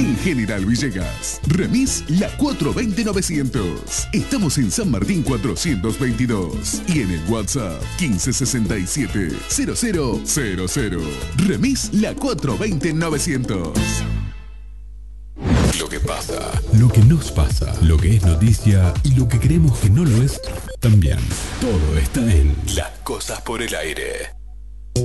En General Villegas, remis La 420-900. Estamos en San Martín 422 y en el WhatsApp 1567-0000. Remis La 420-900. Lo que pasa, lo que nos pasa, lo que es noticia y lo que creemos que no lo es también. Todo está en Las Cosas por el Aire.